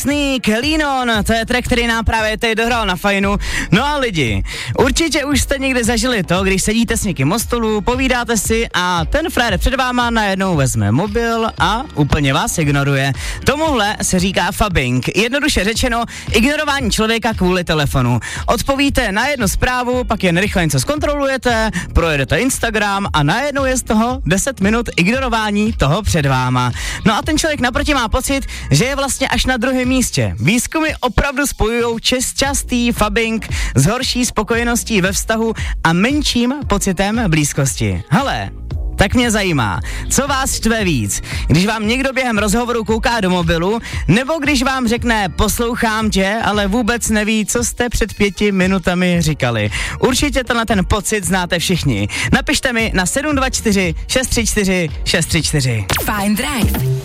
Sneak, Lean On, to je track, který nám právě teď dohrál na fajnu. No a lidi, určitě už jste někdy zažili to, když sedíte s někým o stolu, povídáte si a ten frér před váma najednou vezme mobil a úplně vás ignoruje. Tomuhle se říká fabbing. Jednoduše řečeno, ignorování člověka kvůli telefonu. Odpovíte na jednu zprávu, pak jen rychle něco zkontrolujete, projedete Instagram a najednou je z toho 10 minut ignorování toho před váma. No a ten člověk naproti má pocit, že je vlastně až na druhém místě. Výzkumy opravdu spojujou častý fabbing s horší spokojeností ve vztahu a menším pocitem blízkosti. Hele, tak mě zajímá, co vás štve víc, když vám někdo během rozhovoru kouká do mobilu, nebo když vám řekne poslouchám tě, ale vůbec neví, co jste před 5 minutami říkali. Určitě tenhle ten pocit znáte všichni. Napište mi na 724 634 634. Fajn Drive.